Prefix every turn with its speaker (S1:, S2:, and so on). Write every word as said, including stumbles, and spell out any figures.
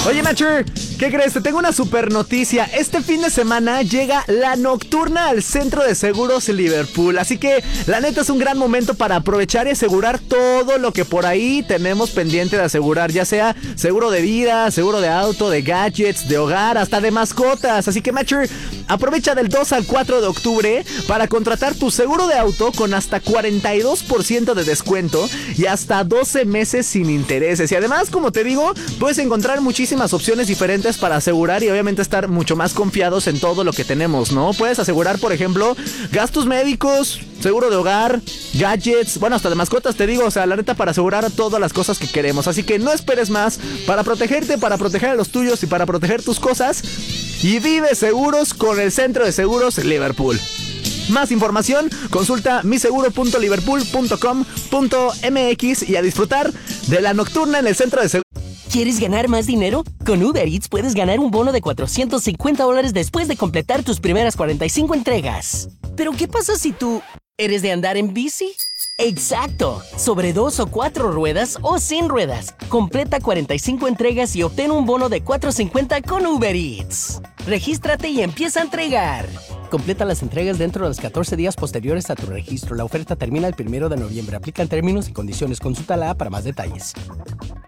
S1: Oye, Nacher, ¿qué crees? Te tengo una super noticia. Este fin de semana llega la nocturna al Centro de Seguros Liverpool. Así que la neta es un gran momento para aprovechar y asegurar todo lo que por ahí tenemos pendiente de asegurar. Ya sea seguro de vida, seguro de auto, de gadgets, de hogar, hasta de mascotas. Así que, Nacher, aprovecha del dos al cuatro de octubre para contratar tu seguro de auto con hasta cuarenta y dos por ciento de descuento y hasta doce meses sin intereses. Y además, como te digo, puedes encontrar muchísimas opciones diferentes para asegurar y obviamente estar mucho más confiados en todo lo que tenemos, ¿no? Puedes asegurar, por ejemplo, gastos médicos, seguro de hogar, gadgets, bueno, hasta de mascotas, te digo, o sea, la neta, para asegurar todas las cosas que queremos. Así que no esperes más para protegerte, para proteger a los tuyos y para proteger tus cosas. Y vive seguros con el Centro de Seguros Liverpool. Más información, consulta mi seguro punto liverpool punto com punto m x y a disfrutar de la nocturna en el Centro de Seguros.
S2: ¿Quieres ganar más dinero? Con Uber Eats puedes ganar un bono de cuatrocientos cincuenta dólares después de completar tus primeras cuarenta y cinco entregas. ¿Pero qué pasa si tú eres de andar en bici? ¡Exacto! Sobre dos o cuatro ruedas o sin ruedas. Completa cuarenta y cinco entregas y obtén un bono de cuatrocientos cincuenta con Uber Eats. Regístrate y empieza a entregar. Completa las entregas dentro de los catorce días posteriores a tu registro. La oferta termina el primero de noviembre. Aplican términos y condiciones. Consulta la app para más detalles.